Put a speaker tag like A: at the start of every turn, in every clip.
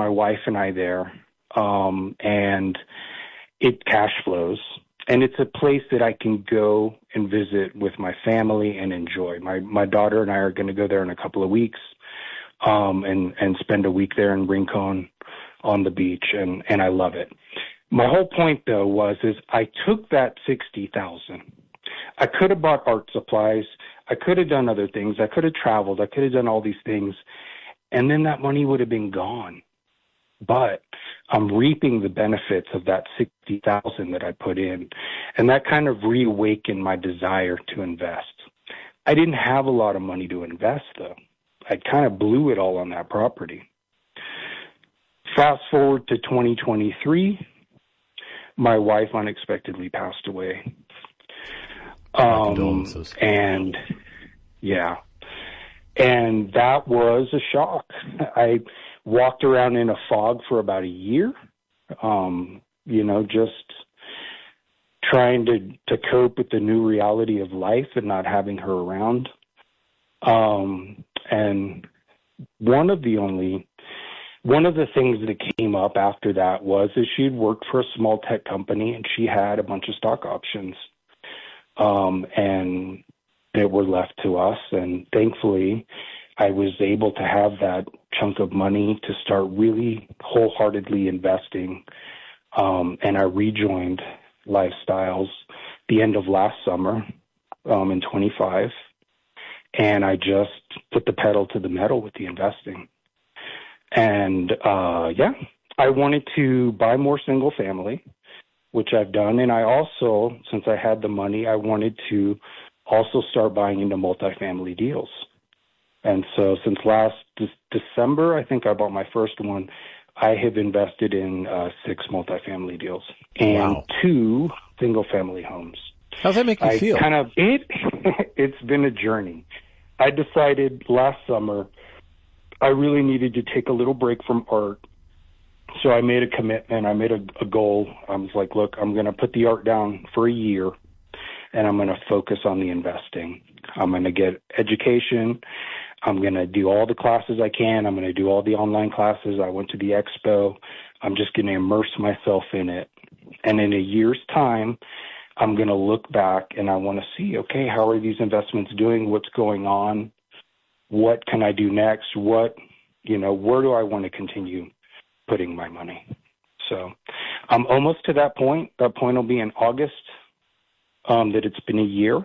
A: my wife and I there, and it cash flows. And it's a place that I can go and visit with my family and enjoy. My daughter and I are going to go there in a couple of weeks, and spend a week there in Rincon on the beach, and I love it. My whole point, though, is I took that $60,000. I could have bought art supplies. I could have done other things. I could have traveled. I could have done all these things, and then that money would have been gone. But I'm reaping the benefits of that $60,000 that I put in, and that kind of reawakened my desire to invest. I didn't have a lot of money to invest, though. I kind of blew it all on that property. Fast forward to 2023, my wife unexpectedly passed away.
B: Condolences.
A: And yeah, and that was a shock. I walked around in a fog for about a year, just trying to cope with the new reality of life and not having her around. And one of the things that came up after that was that she had worked for a small tech company and she had a bunch of stock options, and that were left to us. And thankfully, I was able to have that chunk of money to start really wholeheartedly investing. And I rejoined Lifestyles the end of last summer, in 25. And I just put the pedal to the metal with the investing. And, I wanted to buy more single family, which I've done. And I also, since I had the money, I wanted to also start buying into multifamily deals. And so since last December, I think I bought my first one, I have invested in 6 multifamily deals and 2 single family homes.
B: How's that make you feel?
A: It's been a journey. I decided last summer I really needed to take a little break from art. So I made a commitment. I made a goal. I was like, look, I'm going to put the art down for a year, and I'm going to focus on the investing. I'm going to get education. I'm going to do all the classes I can. I'm going to do all the online classes. I went to the expo. I'm just going to immerse myself in it. And in a year's time, I'm going to look back and I want to see, okay, how are these investments doing? What's going on? What can I do next? Where do I want to continue putting my money? So I'm almost to that point. That point will be in August, that it's been a year.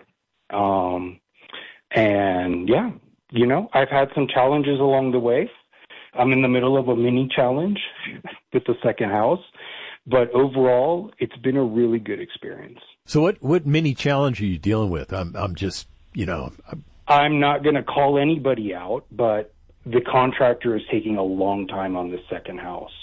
A: I've had some challenges along the way. I'm in the middle of a mini challenge with the second house, but overall, it's been a really good experience.
B: So what mini challenge are you dealing with? I'm just,
A: I'm not going to call anybody out, but the contractor is taking a long time on the second house.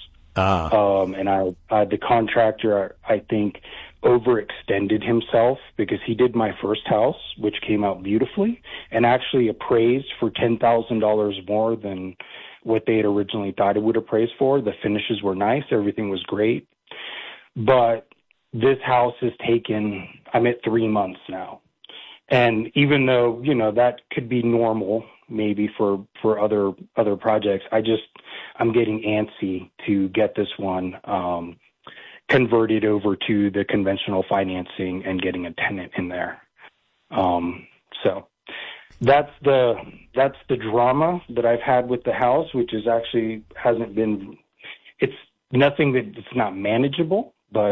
A: The contractor, I think, overextended himself because he did my first house, which came out beautifully and actually appraised for $10,000 more than what they had originally thought it would appraise for. The finishes were nice. Everything was great. But this house has taken, I'm at 3 months now. And even though, that could be normal maybe for other projects, I'm getting antsy to get this one converted over to the conventional financing and getting a tenant in there. So that's the drama that I've had with the house, which is actually it's nothing that it's not manageable, but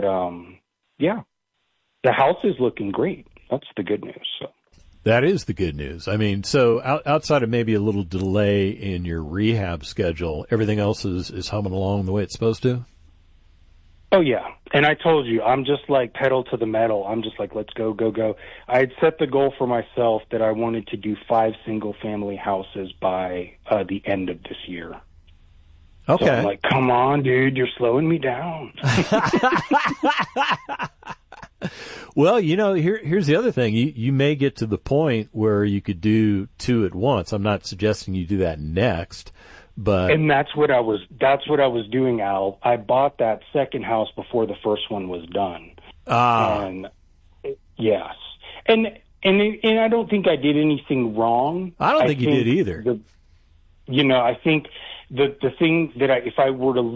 A: the house is looking great. That's the good news. So.
B: That is the good news. I mean, so outside of maybe a little delay in your rehab schedule, everything else is humming along the way it's supposed to?
A: Oh, yeah. And I told you, I'm just like pedal to the metal. I'm just like, let's go, go, go. I had set the goal for myself that I wanted to do 5 single-family houses by the end of this year.
B: Okay.
A: So I'm like, come on, dude, you're slowing me down.
B: Well, here's the other thing. You may get to the point where you could do 2 at once. I'm not suggesting you do that next, but.
A: And that's what I was doing, Al. I bought that second house before the first one was done. And yes. And I don't think I did anything wrong.
B: I don't think you did either.
A: I think the thing that if I were to